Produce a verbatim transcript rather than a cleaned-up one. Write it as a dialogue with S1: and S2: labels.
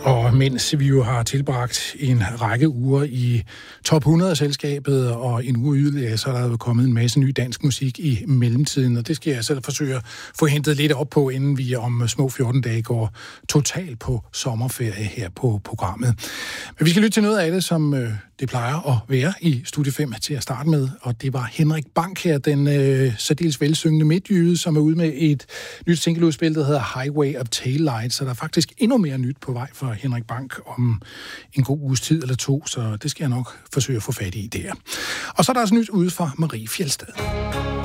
S1: Og mens vi jo har tilbragt en række uger i top hundrede-selskabet og en uge yderligere, så er der jo kommet en masse ny dansk musik i mellemtiden, og det skal jeg selv forsøge at få hentet lidt op på, inden vi om små fjorten dage går totalt på sommerferie her på programmet. Men vi skal lytte til noget af det, som øh, det plejer at være i Studie fem til at starte med, og det var Henrik Bank her, den øh, særdeles velsyngende midtjyde, som er ude med et nyt singleudspil, der hedder Highway of Taillights, så der er faktisk endnu mere nyt på vej for Henrik Bank om en god uges tid eller to, så det skal jeg nok forsøge at få fat i der. Og så er der også nyt ude fra Marie Fjeldsted.